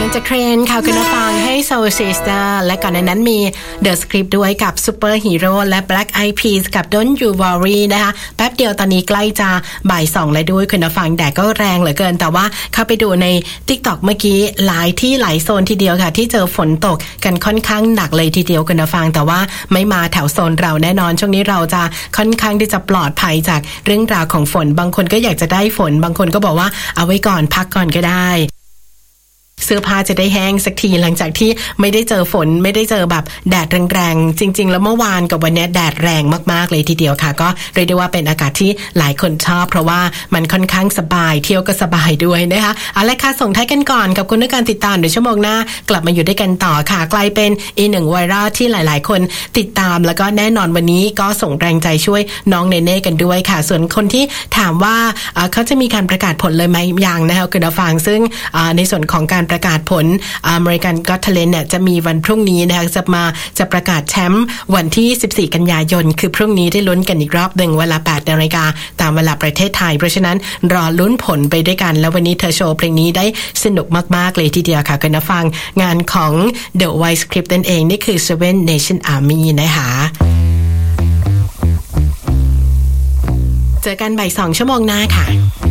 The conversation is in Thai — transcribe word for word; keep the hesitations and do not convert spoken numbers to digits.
จากเทรนข่าวคุณฟังให้โซซิสเตอร์และก่อนในนั้นมี The Script ด้วยกับ Super Hero และ Black Eyed Peas กับ Don't You Worry นะคะแป๊บเดียวตอนนี้ใกล้จะบ่ายสองแล้วด้วยคุณฟังแดดก็แรงเหลือเกินแต่ว่าเข้าไปดูใน TikTok เมื่อกี้หลายที่หลายโซนทีเดียวค่ะที่เจอฝนตกกันค่อนข้างหนักเลยทีเดียวคุณฟังแต่ว่าไม่มาแถวโซนเราแน่นอนช่วงนี้เราจะค่อนข้างที่จะปลอดภัยจากเรื่องราวของฝนบางคนก็อยากจะได้ฝนบางคนก็บอกว่าเอาไว้ก่อนพักก่อนก็ได้เสื้อผ้าจะได้แห้งสักทีหลังจากที่ไม่ได้เจอฝนไม่ได้เจอแบบแดดแรงๆจริงๆแล้วเมื่อวานกับวันนี้แดดแรงมากๆเลยทีเดียวค่ะก็เรียกได้ว่าเป็นอากาศที่หลายคนชอบเพราะว่ามันค่อนข้างสบายเที่ยวก็สบายด้วยนะคะเอาละค่ะส่งท้ายกันก่อนกับคุณด้วยการติดตามเดี๋ยวชั่วโมงหน้ากลับมาอยู่ด้วยกันต่อค่ะกลายเป็นอีกหนึ่งไวรัลที่หลายๆคนติดตามแล้วก็แน่นอนวันนี้ก็ส่งแรงใจช่วยน้องเนเน่กันด้วยค่ะส่วนคนที่ถามว่าเขาจะมีการประกาศผลเลยไหมยังนะคะคุณผู้ฟังซึ่งในส่วนของการประกาศผลอเมริกันก็อต Talent เนี่ยจะมีวันพรุ่งนี้นะคะจะมาจะประกาศแชมป์วันที่สิบสี่กันยายนคือพรุ่งนี้ได้ลุ้นกันอีกรอบหนึ่งเวลา แปดนาฬิกาตามเวลาประเทศไทยเพราะฉะนั้นรอลุ้นผลไปด้วยกันแล้ววันนี้เธอโชว์เพลงนี้ได้สนุกมากๆเลยทีเดียวค่ะคุณผู้ฟังงานของ The White Script นั่นเองนี่คือ Seven Nation Army นะคะเจอกันบ่ายสองชั่วโมงหน้าค่ะ